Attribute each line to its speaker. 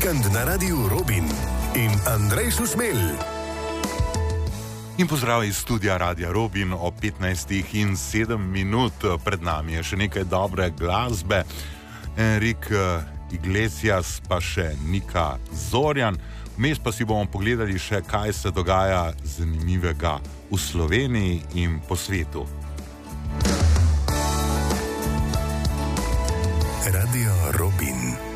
Speaker 1: vikend na Radiu Robin in Andrej Šušmelj.
Speaker 2: In pozdrav iz studia Radia Robin o 15:07. Pred nami je še nekaj dobre glasbe. Enrique Iglesias, pa še Nika Zorjan. Vmes pa si bomo pogledali še, kaj se dogaja zanimivega v Sloveniji in po svetu.
Speaker 1: Radio Robin.